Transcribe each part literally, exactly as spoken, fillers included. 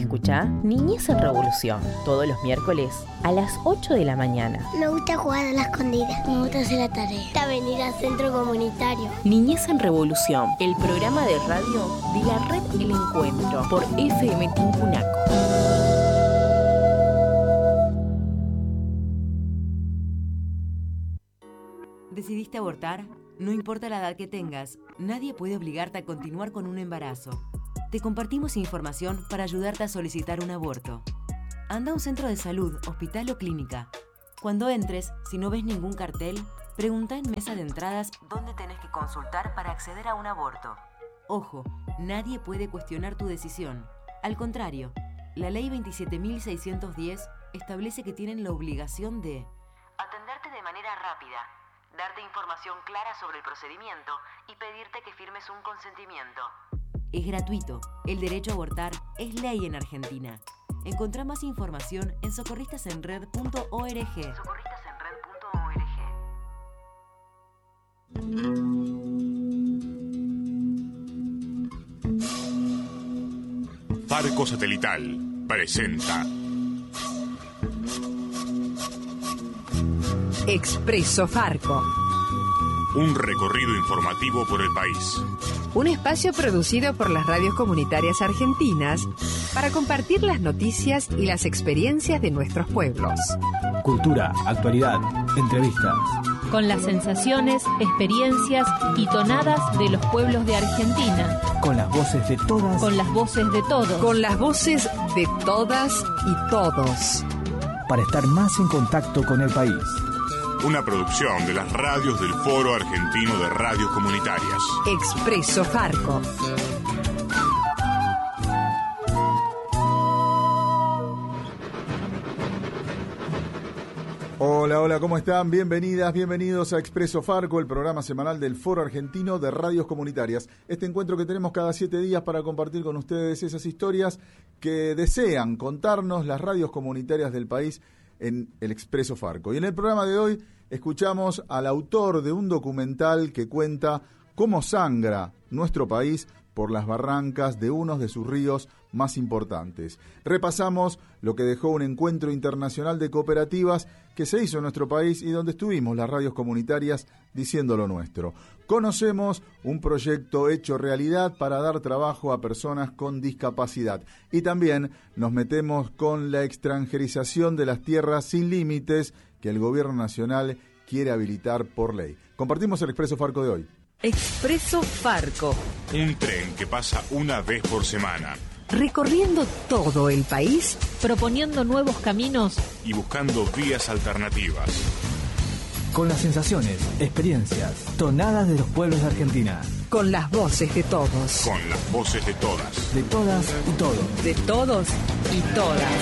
Escuchá Niñez en Revolución, todos los miércoles a las ocho de la mañana. Me gusta jugar a la escondida. Me gusta hacer la tarea. Me gusta venir al centro comunitario. Niñez en Revolución, el programa de radio de la red El Encuentro por F M Tincunaco. ¿Decidiste abortar? No importa la edad que tengas, nadie puede obligarte a continuar con un embarazo. Te compartimos información para ayudarte a solicitar un aborto. Anda a un centro de salud, hospital o clínica. Cuando entres, si no ves ningún cartel, pregunta en mesa de entradas dónde tenés que consultar para acceder a un aborto. Ojo, nadie puede cuestionar tu decisión. Al contrario, la ley veintisiete mil seiscientos diez establece que tienen la obligación de atenderte de manera rápida, darte información clara sobre el procedimiento y pedirte que firmes un consentimiento. Es gratuito. El derecho a abortar es ley en Argentina. Encontrá más información en socorristas en red punto org. socorristas en red punto org. Farco Satelital presenta Expreso Farco. Un recorrido informativo por el país. Un espacio producido por las radios comunitarias argentinas para compartir las noticias y las experiencias de nuestros pueblos. Cultura, actualidad, entrevistas. Con las sensaciones, experiencias y tonadas de los pueblos de Argentina. Con las voces de todas. Con las voces de todos. Con las voces de todas y todos. Para estar más en contacto con el país. Una producción de las radios del Foro Argentino de Radios Comunitarias. Expreso Farco. Hola, hola, ¿cómo están? Bienvenidas, bienvenidos a Expreso Farco, el programa semanal del Foro Argentino de Radios Comunitarias. Este encuentro que tenemos cada siete días para compartir con ustedes esas historias que desean contarnos las radios comunitarias del país en el Expreso Farco. Y en el programa de hoy escuchamos al autor de un documental que cuenta cómo sangra nuestro país por las barrancas de uno de sus ríos más importantes. Repasamos lo que dejó un encuentro internacional de cooperativas que se hizo en nuestro país y donde estuvimos las radios comunitarias diciendo lo nuestro. Conocemos un proyecto hecho realidad para dar trabajo a personas con discapacidad. Y también nos metemos con la extranjerización de las tierras sin límites que el gobierno nacional quiere habilitar por ley. Compartimos el Expreso Farco de hoy. Expreso Farco. Un tren que pasa una vez por semana. Recorriendo todo el país, proponiendo nuevos caminos y buscando vías alternativas. Con las sensaciones, experiencias, tonadas de los pueblos de Argentina. Con las voces de todos. Con las voces de todas. De todas y todos. De todos y todas.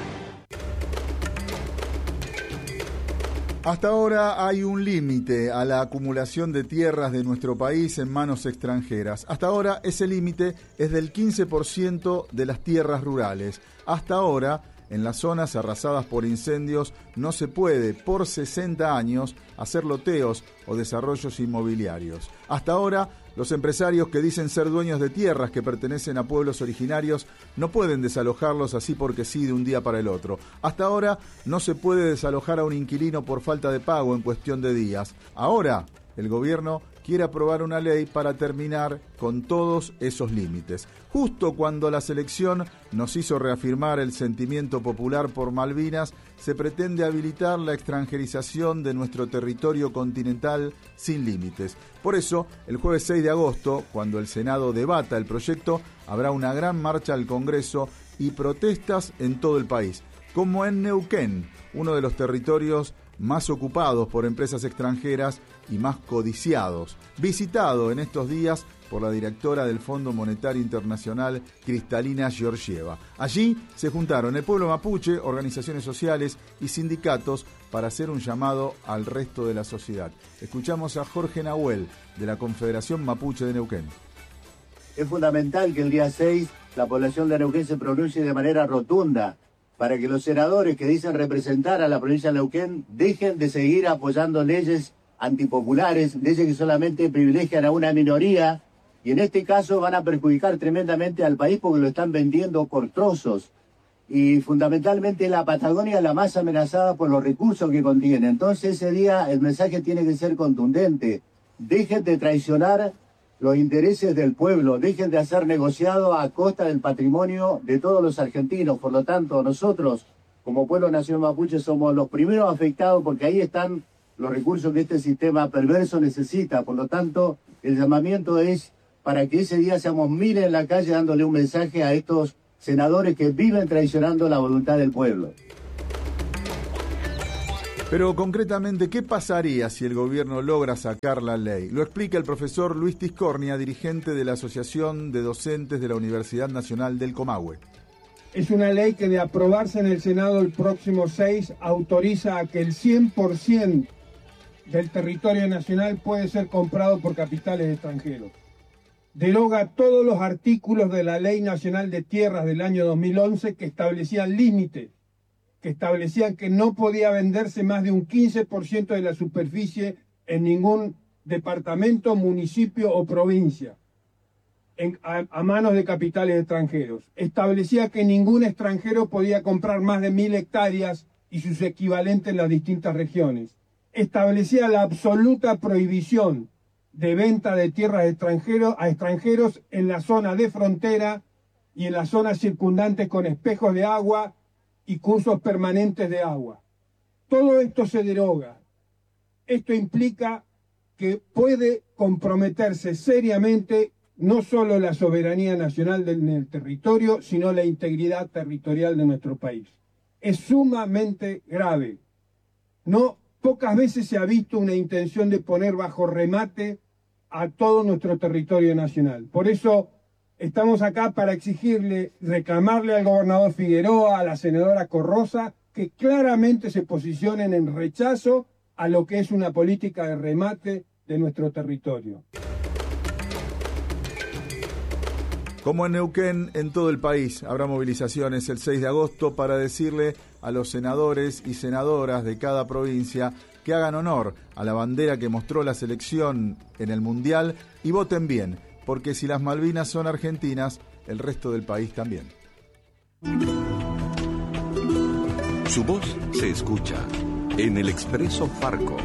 Hasta ahora hay un límite a la acumulación de tierras de nuestro país en manos extranjeras. Hasta ahora ese límite es del quince por ciento de las tierras rurales. Hasta ahora, en las zonas arrasadas por incendios, no se puede, por sesenta años, hacer loteos o desarrollos inmobiliarios. Hasta ahora, los empresarios que dicen ser dueños de tierras que pertenecen a pueblos originarios no pueden desalojarlos así porque sí de un día para el otro. Hasta ahora no se puede desalojar a un inquilino por falta de pago en cuestión de días. Ahora el gobierno quiere aprobar una ley para terminar con todos esos límites. Justo cuando la selección nos hizo reafirmar el sentimiento popular por Malvinas, se pretende habilitar la extranjerización de nuestro territorio continental sin límites. Por eso, el jueves seis de agosto, cuando el Senado debata el proyecto, habrá una gran marcha al Congreso y protestas en todo el país, como en Neuquén, uno de los territorios más ocupados por empresas extranjeras y más codiciados, visitado en estos días por la directora del Fondo Monetario Internacional, Cristalina Georgieva. Allí se juntaron el pueblo mapuche, organizaciones sociales y sindicatos para hacer un llamado al resto de la sociedad. Escuchamos a Jorge Nahuel, de la Confederación Mapuche de Neuquén. Es fundamental que el día seis la población de Neuquén se pronuncie de manera rotunda para que los senadores que dicen representar a la provincia de Neuquén dejen de seguir apoyando leyes antipopulares, leyes que solamente privilegian a una minoría y en este caso van a perjudicar tremendamente al país porque lo están vendiendo por trozos. y fundamentalmente la Patagonia es la más amenazada por los recursos que contiene. Entonces ese día el mensaje tiene que ser contundente. Dejen de traicionar los intereses del pueblo, dejen de hacer negociados a costa del patrimonio de todos los argentinos. Por lo tanto, nosotros, como pueblo nación mapuche, somos los primeros afectados porque ahí están los recursos que este sistema perverso necesita. Por lo tanto, el llamamiento es para que ese día seamos miles en la calle dándole un mensaje a estos senadores que viven traicionando la voluntad del pueblo. Pero concretamente, ¿qué pasaría si el gobierno logra sacar la ley? Lo explica el profesor Luis Tiscornia, dirigente de la Asociación de Docentes de la Universidad Nacional del Comahue. Es una ley que, de aprobarse en el Senado el próximo seis, autoriza a que el cien por ciento del territorio nacional puede ser comprado por capitales extranjeros. Deroga todos los artículos de la Ley Nacional de Tierras del año dos mil once que establecían límites, que establecían que no podía venderse más de un quince por ciento de la superficie en ningún departamento, municipio o provincia en, a, a manos de capitales extranjeros. Establecía que ningún extranjero podía comprar más de mil hectáreas y sus equivalentes en las distintas regiones. Establecía la absoluta prohibición de venta de tierras extranjeros a extranjeros en la zona de frontera y en las zonas circundantes con espejos de agua y cursos permanentes de agua. Todo esto se deroga. Esto implica que puede comprometerse seriamente no solo la soberanía nacional del territorio, sino la integridad territorial de nuestro país. Es sumamente grave. No, pocas veces se ha visto una intención de poner bajo remate a todo nuestro territorio nacional. Por eso estamos acá para exigirle, reclamarle al gobernador Figueroa, a la senadora Corrosa, que claramente se posicionen en rechazo a lo que es una política de remate de nuestro territorio. Como en Neuquén, en todo el país habrá movilizaciones el seis de agosto para decirle a los senadores y senadoras de cada provincia que hagan honor a la bandera que mostró la selección en el Mundial y voten bien, porque si las Malvinas son argentinas, el resto del país también. Su voz se escucha en el Expreso Farco.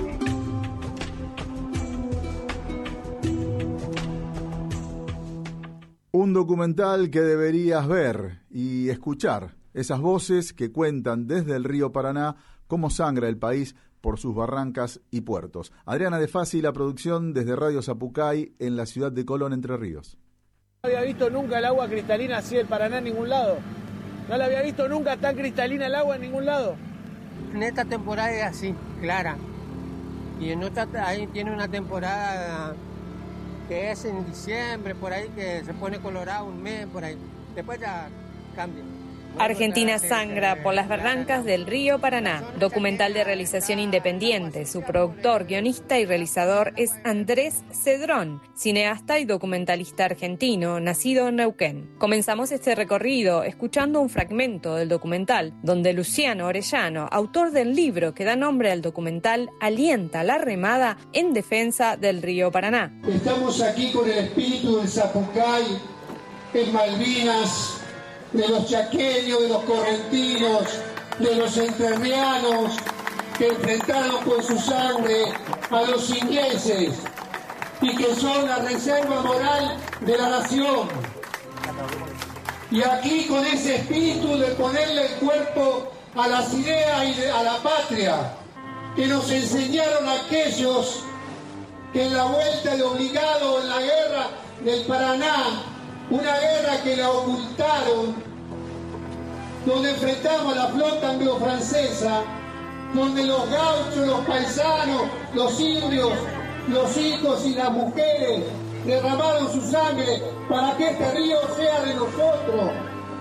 Un documental que deberías ver y escuchar, esas voces que cuentan desde el río Paraná cómo sangra el país por sus barrancas y puertos. Adriana De Fasi, la producción desde Radio Zapucay en la ciudad de Colón, Entre Ríos. No había visto nunca el agua cristalina así del Paraná en ningún lado. No la había visto nunca tan cristalina el agua en ningún lado. En esta temporada es así, clara. Y en otra ahí tiene una temporada que es en diciembre, por ahí, que se pone colorado un mes, por ahí. Después ya cambia. Argentina sangra por las barrancas del río Paraná, documental de realización independiente. Su productor, guionista y realizador es Andrés Cedrón, cineasta y documentalista argentino, nacido en Neuquén. Comenzamos este recorrido escuchando un fragmento del documental, donde Luciano Orellano, autor del libro que da nombre al documental, alienta la remada en defensa del río Paraná. Estamos aquí con el espíritu del Zapucay, en Malvinas, de los chaqueños, de los correntinos, de los entrerrianos, que enfrentaron con su sangre a los ingleses y que son la reserva moral de la nación. Y aquí con ese espíritu de ponerle el cuerpo a las ideas y de, a la patria, que nos enseñaron aquellos que en la vuelta de obligado en la guerra del Paraná, una guerra que la ocultaron, donde enfrentamos a la flota anglo-francesa, donde los gauchos, los paisanos, los indios, los hijos y las mujeres derramaron su sangre para que este río sea de nosotros.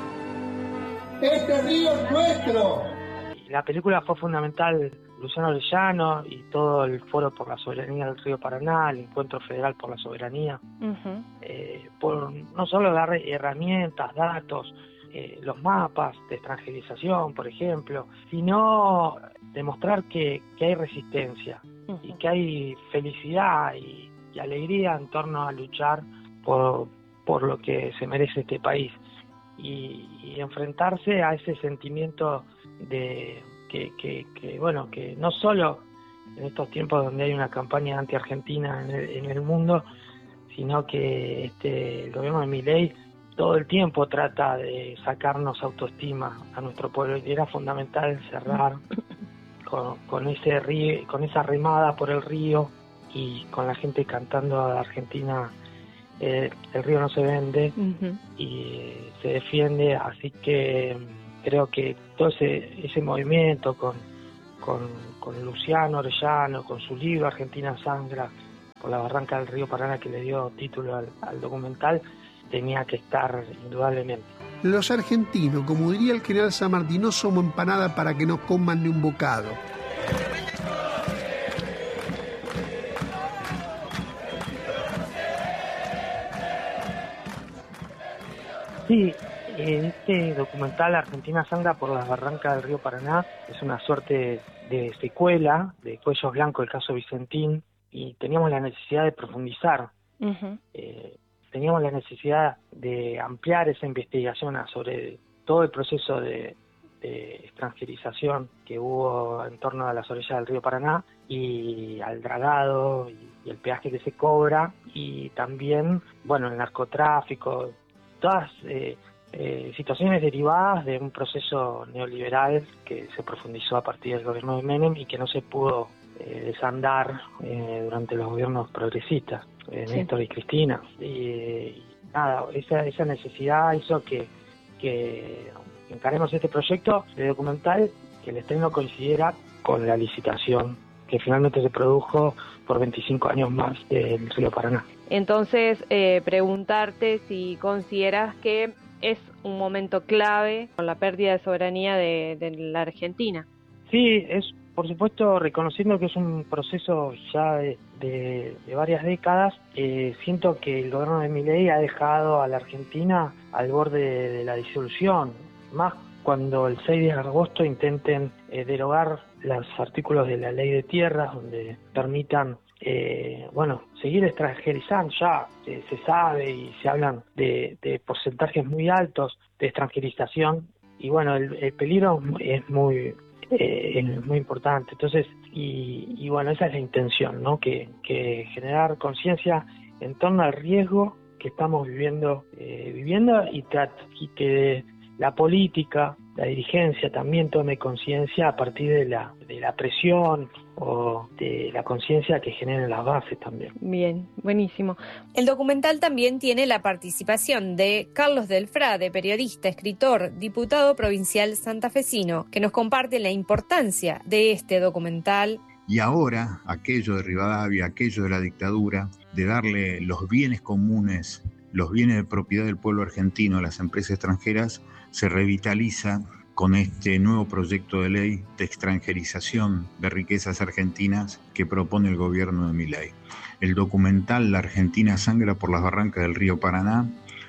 Este río es nuestro. La película fue fundamental. Luciano Orellano y todo el Foro por la Soberanía del Río Paraná, el Encuentro Federal por la Soberanía, uh-huh. eh, por no solo dar herramientas, datos, eh, los mapas de extranjerización, por ejemplo, sino demostrar que, que hay resistencia uh-huh. y que hay felicidad y, y alegría en torno a luchar por, por lo que se merece este país. y, y enfrentarse a ese sentimiento de que, que, que, bueno, que no solo en estos tiempos donde hay una campaña anti-argentina en el, en el mundo, sino que este, el gobierno de Milei todo el tiempo trata de sacarnos autoestima a nuestro pueblo, y era fundamental cerrar con, con ese río, con esa remada por el río, y con la gente cantando a Argentina, eh, el río no se vende, uh-huh. y se defiende. Así que creo que todo ese, ese movimiento con, con, con Luciano Orellano, con su libro Argentina Sangra, por la barranca del río Paraná, que le dio título al, al documental, tenía que estar indudablemente. Los argentinos, como diría el general San Martín, no somos empanada para que nos coman ni un bocado. Sí, este documental Argentina Sangra por las barrancas del río Paraná es una suerte de secuela de Cuellos Blancos, el caso Vicentín, y teníamos la necesidad de profundizar. Uh-huh. Eh, teníamos la necesidad de ampliar esa investigación sobre todo el proceso de, de extranjerización que hubo en torno a las orillas del río Paraná y al dragado y, y el peaje que se cobra, y también, bueno, el narcotráfico, todas eh, eh, situaciones derivadas de un proceso neoliberal que se profundizó a partir del gobierno de Menem y que no se pudo eh, desandar eh, durante los gobiernos progresistas. Eh, sí. Néstor y Cristina, y, y nada, esa, esa necesidad hizo que, que encaremos este proyecto de documental, que el estreno coincidiera con la licitación que finalmente se produjo por veinticinco años más del río Paraná. Entonces, eh, preguntarte si consideras que es un momento clave con la pérdida de soberanía de, de la Argentina. Sí, es por supuesto, reconociendo que es un proceso ya de, de, de varias décadas. Eh, siento que el gobierno de Milei ha dejado a la Argentina al borde de, de la disolución, más cuando el seis de agosto intenten eh, derogar los artículos de la ley de tierras donde permitan eh, bueno, seguir extranjerizando. Ya eh, se sabe y se hablan de, de porcentajes muy altos de extranjerización, y bueno, el, el peligro es muy Eh, es muy importante. Entonces, y, y bueno, esa es la intención, ¿no? Que, que generar conciencia en torno al riesgo que estamos viviendo, eh, viviendo y, y que la política, la dirigencia también tome conciencia a partir de la, de la presión o de la conciencia que generen las bases también. Bien, buenísimo. El documental también tiene la participación de Carlos Delfrade, periodista, escritor, diputado provincial santafesino, que nos comparte la importancia de este documental. Y ahora, aquello de Rivadavia, aquello de la dictadura, de darle los bienes comunes, los bienes de propiedad del pueblo argentino a las empresas extranjeras, se revitaliza con este nuevo proyecto de ley de extranjerización de riquezas argentinas que propone el gobierno de Milei. El documental La Argentina Sangra por las barrancas del río Paraná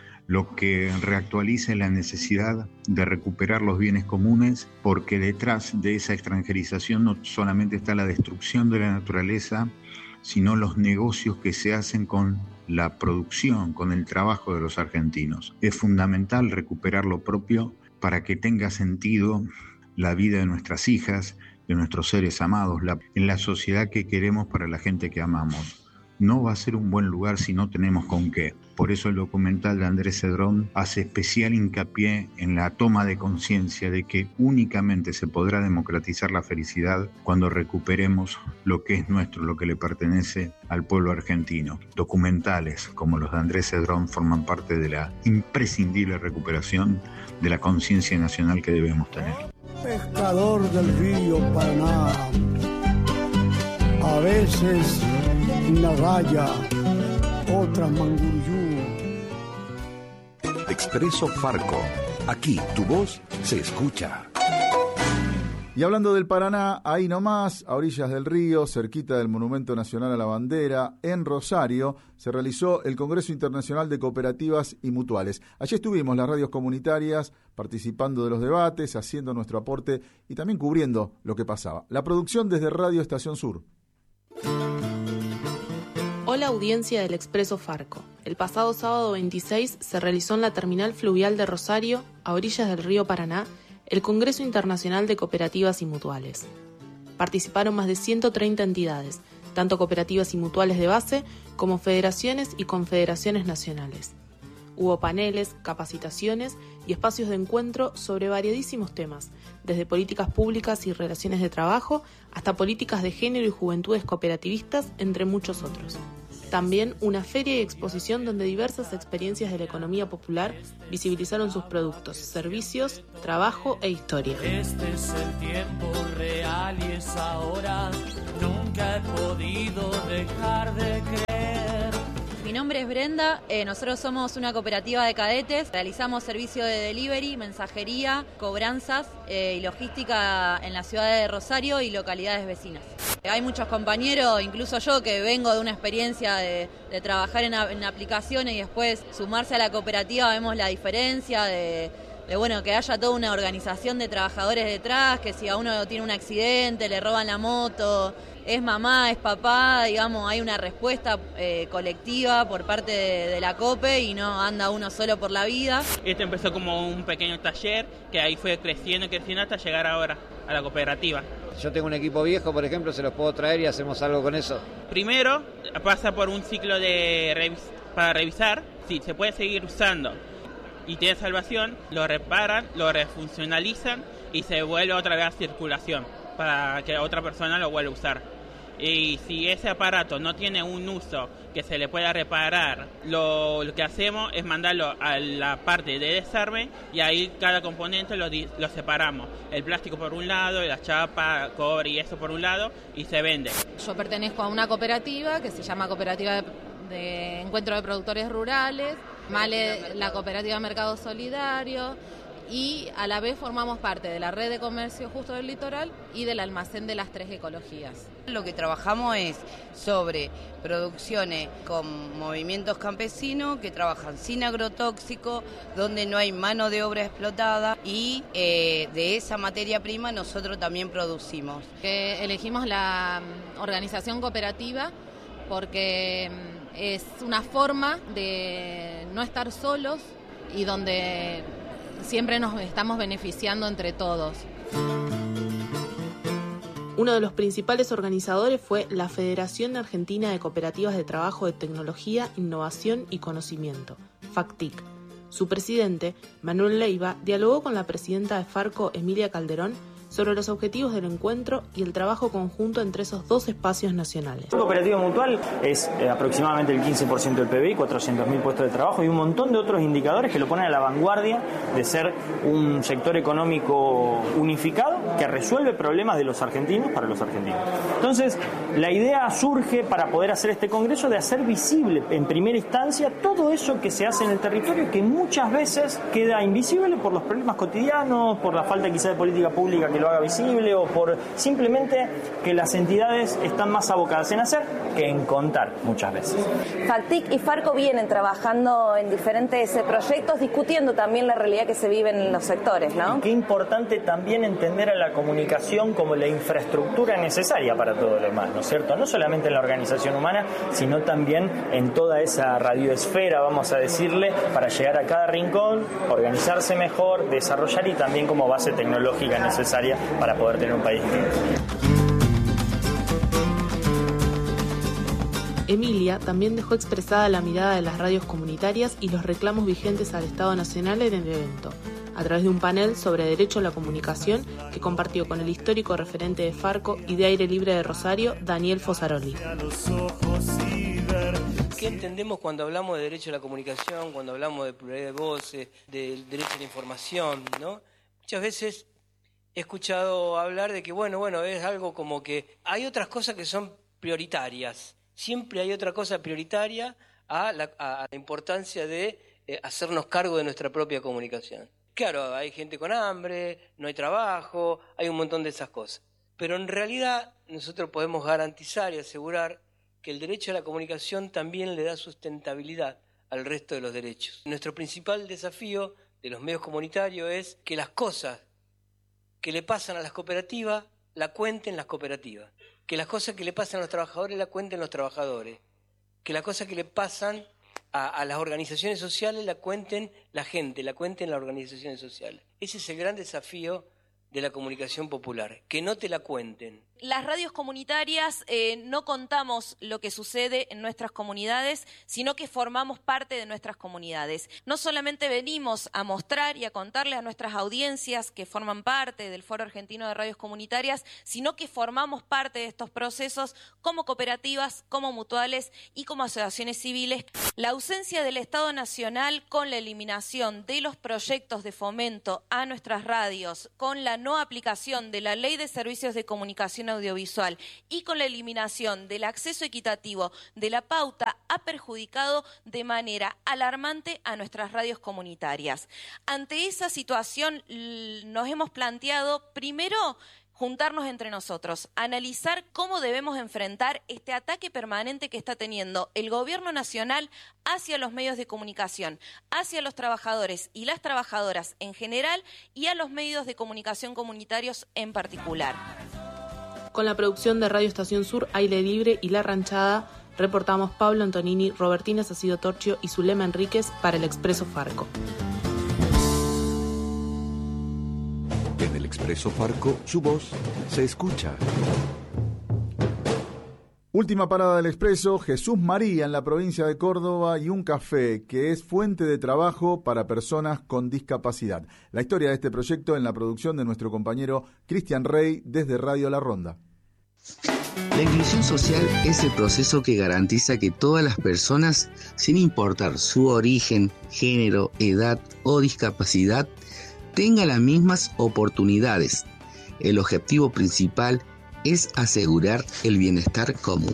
lo que reactualiza es la necesidad de recuperar los bienes comunes, porque detrás de esa extranjerización no solamente está la destrucción de la naturaleza, sino los negocios que se hacen con la producción, con el trabajo de los argentinos. Es fundamental recuperar lo propio para que tenga sentido la vida de nuestras hijas, de nuestros seres amados, la, en la sociedad que queremos para la gente que amamos. No va a ser un buen lugar si no tenemos con qué. Por eso el documental de Andrés Cedrón hace especial hincapié en la toma de conciencia de que únicamente se podrá democratizar la felicidad cuando recuperemos lo que es nuestro, lo que le pertenece al pueblo argentino. Documentales como los de Andrés Cedrón forman parte de la imprescindible recuperación de la conciencia nacional que debemos tener. Pescador del río Paraná, a veces una raya, otra manguruyú. Expreso Farco. Aquí tu voz se escucha. Y hablando del Paraná, ahí nomás, a orillas del río, cerquita del Monumento Nacional a la Bandera, en Rosario, se realizó el Congreso Internacional de Cooperativas y Mutuales. Allí estuvimos las radios comunitarias participando de los debates, haciendo nuestro aporte y también cubriendo lo que pasaba. La producción desde Radio Estación Sur. Hola la audiencia del Expreso Farco. El pasado sábado veintiséis se realizó en la terminal fluvial de Rosario, a orillas del río Paraná, el Congreso Internacional de Cooperativas y Mutuales. Participaron más de ciento treinta entidades, tanto cooperativas y mutuales de base como federaciones y confederaciones nacionales. Hubo paneles, capacitaciones y espacios de encuentro sobre variadísimos temas, desde políticas públicas y relaciones de trabajo hasta políticas de género y juventudes cooperativistas, entre muchos otros. También una feria y exposición donde diversas experiencias de la economía popular visibilizaron sus productos, servicios, trabajo e historia. Este es el tiempo real y es ahora, nunca he podido dejar de creer. Mi nombre es Brenda, eh, nosotros somos una cooperativa de cadetes, realizamos servicio de delivery, mensajería, cobranzas eh, y logística en la ciudad de Rosario y localidades vecinas. Hay muchos compañeros, incluso yo, que vengo de una experiencia de, de trabajar en, en aplicaciones y después sumarse a la cooperativa, vemos la diferencia de, de bueno, que haya toda una organización de trabajadores detrás, que si a uno tiene un accidente, le roban la moto, es mamá, es papá, digamos, hay una respuesta eh, colectiva por parte de, de la COPE y no anda uno solo por la vida. Esto empezó como un pequeño taller que ahí fue creciendo y creciendo hasta llegar ahora a la cooperativa. Yo tengo un equipo viejo, por ejemplo, se los puedo traer y hacemos algo con eso. Primero pasa por un ciclo de revis- para revisar si se puede seguir usando y tiene salvación, lo reparan, lo refuncionalizan y se vuelve otra vez a circulación para que otra persona lo vuelva a usar. Y si ese aparato no tiene un uso que se le pueda reparar, lo, lo que hacemos es mandarlo a la parte de desarme y ahí cada componente lo, lo separamos. El plástico por un lado, la chapa, cobre y eso por un lado, y se vende. Yo pertenezco a una cooperativa que se llama Cooperativa de, de Encuentro de Productores Rurales, Male, la Cooperativa Mercado Solidario, y a la vez formamos parte de la red de comercio justo del litoral y del almacén de las tres ecologías. Lo que trabajamos es sobre producciones con movimientos campesinos que trabajan sin agrotóxico, donde no hay mano de obra explotada y eh, de esa materia prima nosotros también producimos. Eh, elegimos la um, organización cooperativa porque um, es una forma de no estar solos y donde siempre nos estamos beneficiando entre todos. Uno de los principales organizadores fue la Federación Argentina de Cooperativas de Trabajo de Tecnología, Innovación y Conocimiento, FACTIC. Su presidente, Manuel Leiva, dialogó con la presidenta de Farco, Emilia Calderón, sobre los objetivos del encuentro y el trabajo conjunto entre esos dos espacios nacionales. La cooperativa mutual es eh, aproximadamente el quince por ciento del P B I, cuatrocientos mil puestos de trabajo y un montón de otros indicadores que lo ponen a la vanguardia de ser un sector económico unificado que resuelve problemas de los argentinos para los argentinos. Entonces, la idea surge para poder hacer este congreso de hacer visible en primera instancia todo eso que se hace en el territorio y que muchas veces queda invisible por los problemas cotidianos, por la falta quizá de política pública que lo haga visible o por simplemente que las entidades están más abocadas en hacer que en contar muchas veces. FACTIC y Farco vienen trabajando en diferentes proyectos, discutiendo también la realidad que se vive en los sectores, ¿no? Y qué importante también entender a la comunicación como la infraestructura necesaria para todo lo demás, ¿no es cierto? No solamente en la organización humana, sino también en toda esa radioesfera, vamos a decirle, para llegar a cada rincón, organizarse mejor, desarrollar y también como base tecnológica necesaria para poder tener un país libre. Emilia también dejó expresada la mirada de las radios comunitarias y los reclamos vigentes al Estado Nacional en el evento, a través de un panel sobre derecho a la comunicación que compartió con el histórico referente de Farco y de Aire Libre de Rosario, Daniel Fosaroli. ¿Qué entendemos cuando hablamos de derecho a la comunicación, cuando hablamos de pluralidad de voces, del derecho a la información, ¿no? Muchas veces he escuchado hablar de que, bueno, bueno, es algo como que hay otras cosas que son prioritarias. Siempre hay otra cosa prioritaria a la, a la importancia de eh, hacernos cargo de nuestra propia comunicación. Claro, hay gente con hambre, no hay trabajo, hay un montón de esas cosas. Pero en realidad nosotros podemos garantizar y asegurar que el derecho a la comunicación también le da sustentabilidad al resto de los derechos. Nuestro principal desafío de los medios comunitarios es que las cosas que le pasan a las cooperativas la cuenten las cooperativas, que las cosas que le pasan a los trabajadores la cuenten los trabajadores, que las cosas que le pasan a, a las organizaciones sociales la cuenten la gente, la cuenten las organizaciones sociales. Ese es el gran desafío de la comunicación popular, que no te la cuenten. Las radios comunitarias eh, no contamos lo que sucede en nuestras comunidades, sino que formamos parte de nuestras comunidades. No solamente venimos a mostrar y a contarle a nuestras audiencias que forman parte del Foro Argentino de Radios Comunitarias, sino que formamos parte de estos procesos como cooperativas, como mutuales y como asociaciones civiles. La ausencia del Estado Nacional con la eliminación de los proyectos de fomento a nuestras radios, con la no aplicación de la Ley de Servicios de Comunicación Audiovisual y con la eliminación del acceso equitativo de la pauta ha perjudicado de manera alarmante a nuestras radios comunitarias. Ante esa situación nos hemos planteado primero juntarnos entre nosotros, analizar cómo debemos enfrentar este ataque permanente que está teniendo el gobierno nacional hacia los medios de comunicación, hacia los trabajadores y las trabajadoras en general y a los medios de comunicación comunitarios en particular. Con la producción de Radio Estación Sur, Aire Libre y La Ranchada, reportamos Pablo Antonini, Robertina Sacido Torchio y Zulema Enríquez para el Expreso Farco. En el Expreso Farco, su voz se escucha. Última parada del Expreso, Jesús María en la provincia de Córdoba y un café que es fuente de trabajo para personas con discapacidad. La historia de este proyecto en la producción de nuestro compañero Cristian Rey desde Radio La Ronda. La inclusión social es el proceso que garantiza que todas las personas, sin importar su origen, género, edad o discapacidad, tengan las mismas oportunidades. El objetivo principal es asegurar el bienestar común.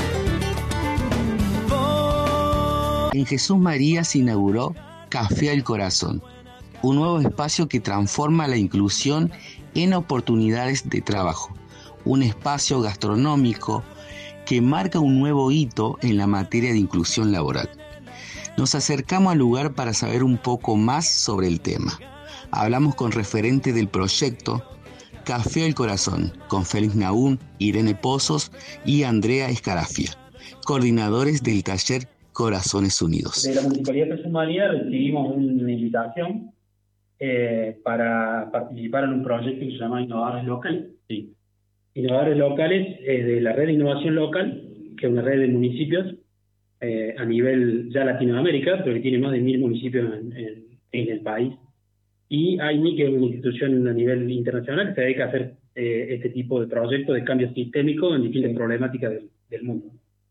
En Jesús María se inauguró Café al Corazón, un nuevo espacio que transforma la inclusión en oportunidades de trabajo, un espacio gastronómico que marca un nuevo hito en la materia de inclusión laboral. Nos acercamos al lugar para saber un poco más sobre el tema. Hablamos con referente del proyecto Café al Corazón, con Félix Nahum, Irene Pozos y Andrea Escarafia, coordinadores del taller Corazones Unidos. De la Municipalidad de Jesús María recibimos una invitación eh, para participar en un proyecto que se llama Innovadores Locales. Sí. Innovadores Locales es de la Red de Innovación Local, que es una red de municipios eh, a nivel ya Latinoamérica, pero que tiene más de mil municipios en, en, en el país. Y A I N I, que es una institución a nivel internacional que se dedica a hacer eh, este tipo de proyectos de cambio sistémico en distintas problemáticas del, del mundo.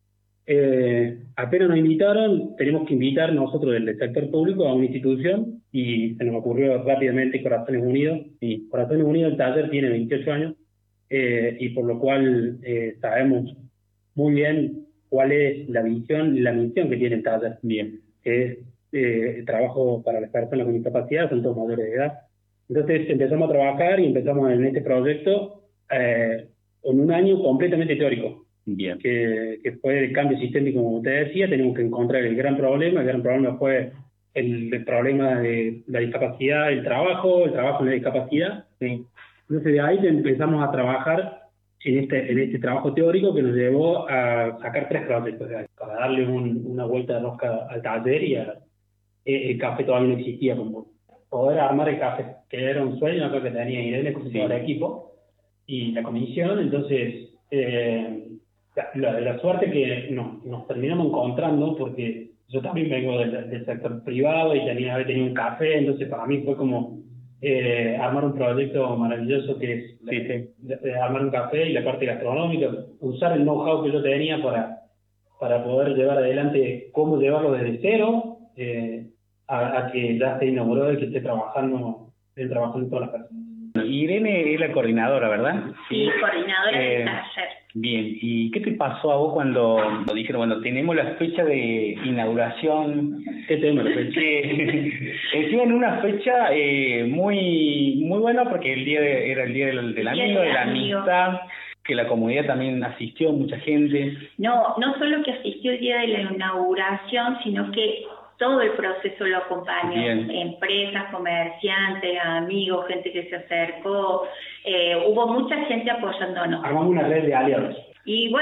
Eh, apenas nos invitaron, tenemos que invitar nosotros del sector público a una institución y se nos ocurrió rápidamente Corazones Unidos. Y Corazones Unidos, el taller tiene veintiocho años eh, y por lo cual eh, sabemos muy bien cuál es la visión y la misión que tiene el taller. Bien. Que es Eh, trabajo para las personas con discapacidad, son todos mayores de edad. Entonces empezamos a trabajar y empezamos en este proyecto eh, en un año completamente teórico. Bien. Que, que fue el cambio sistémico, como usted decía, tenemos que encontrar el gran problema. El gran problema fue el, el problema de la discapacidad, el trabajo, el trabajo en la discapacidad. Sí. Entonces de ahí empezamos a trabajar en este, en este trabajo teórico que nos llevó a sacar tres proyectos, para darle un, una vuelta de rosca al taller y a el café todavía no existía, como poder armar el café, que era un sueño que tenía Irene con todo el equipo y la comisión. Entonces eh, la, la suerte que nos, nos terminamos encontrando, porque yo también vengo del, del sector privado y tenía, había tenido un café, entonces para mí fue como eh, armar un proyecto maravilloso que es sí, sí. De, de armar un café y la parte gastronómica, usar el know-how que yo tenía para, para poder llevar adelante cómo llevarlo desde cero eh, A, a que ya esté inaugurado y que esté trabajando, esté trabajando todas las personas. Irene es la coordinadora, ¿verdad? Sí, coordinadora eh, del taller. Bien, ¿y qué te pasó a vos cuando dijeron, bueno, tenemos la fecha de inauguración? ¿Qué tema? Que encima una fecha eh, muy muy buena porque el día de, era el día del, del amigo, de la amistad, que la comunidad también asistió, mucha gente. No, no solo que asistió el día de la inauguración, sino que todo el proceso lo acompañó. Bien. Empresas, comerciantes, amigos, gente que se acercó, eh, hubo mucha gente apoyándonos. Armamos una red de aliados. Y bueno,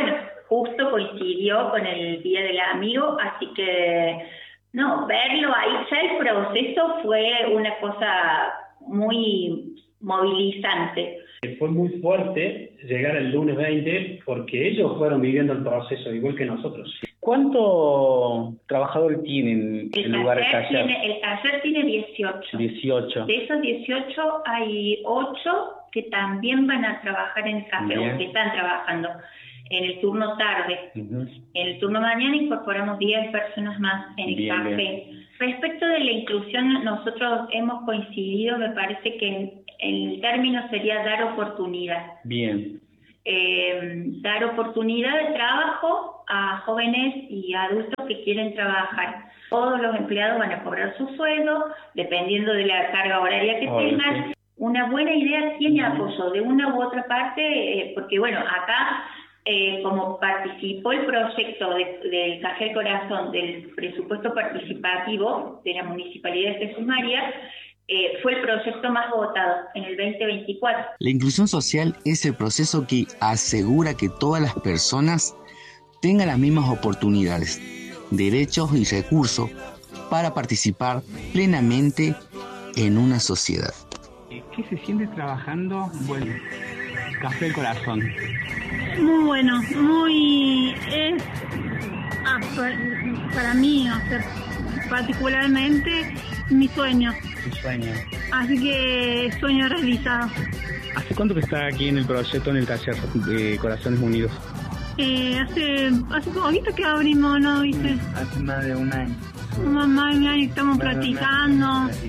justo coincidió con el Día del Amigo, así que no, verlo ahí, ya el proceso fue una cosa muy movilizante. Fue muy fuerte llegar el lunes veinte porque ellos fueron viviendo el proceso igual que nosotros. ¿Cuántos trabajadores tienen el, el lugar de taller? Tiene, el taller tiene dieciocho. dieciocho. De esos dieciocho hay ocho que también van a trabajar en el café, Bien. o que están trabajando en el turno tarde. Uh-huh. En el turno mañana incorporamos diez personas más en el bien, café. Bien. Respecto de la inclusión, nosotros hemos coincidido, me parece que el término sería dar oportunidad. Bien. Eh, dar oportunidad de trabajo a jóvenes y adultos que quieren trabajar. Todos los empleados van a cobrar su sueldo, dependiendo de la carga horaria que oh, tengan. Sí. Una buena idea tiene apoyo de una u otra parte, eh, porque bueno, acá eh, como participó el proyecto de, del Café al Corazón del presupuesto participativo de la Municipalidad de Jesús María, Eh, fue el proyecto más votado en el veinte veinticuatro. La inclusión social es el proceso que asegura que todas las personas tengan las mismas oportunidades, derechos y recursos para participar plenamente en una sociedad. ¿Qué se siente trabajando? Bueno, Café al Corazón. Muy bueno, muy... Es, ah, para, para mí, o sea, particularmente, mi sueño. Tu sueño. Así que sueño realizado. ¿Hace cuánto que está aquí en el proyecto, en el taller de Corazones Unidos? Eh, hace hace poquito que abrimos, ¿no? ¿Viste? Hace más de un año. Más de un año estamos más practicando.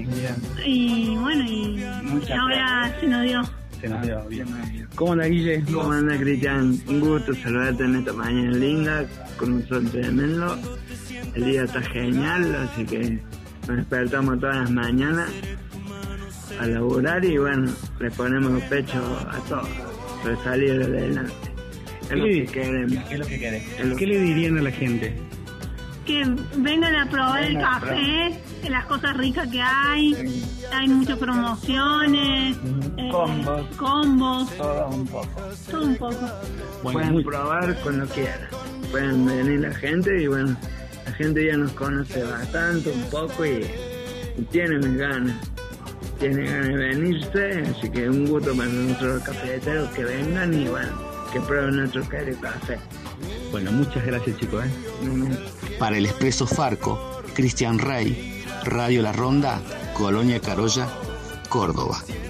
Y bueno, y, y ahora se nos dio. Se nos dio, bien. ¿Cómo anda, Guille? ¿Cómo anda, Cristian? Un gusto saludarte en esta mañana linda, con un sol tremendo. El día está genial, así que nos despertamos todas las mañanas a laburar y bueno, le ponemos el pecho a todos para salir adelante. Es lo que queremos. ¿Qué es lo que queremos? ¿Qué le dirían a la gente? Que vengan a probar el café, las cosas ricas que hay, hay muchas promociones, eh, combos, combos, todo un poco. Todo un poco. Bueno, pueden muy... probar cuando quieran, pueden venir la gente y bueno, la gente ya nos conoce bastante, un poco y, y tiene ganas, tiene ganas de venirse, así que un gusto para nosotros cafeteros que vengan y bueno, que prueben nuestro café. Bueno, muchas gracias chicos. ¿eh? Para el Expreso Farco, Cristian Rey, Radio La Ronda, Colonia Carolla, Córdoba.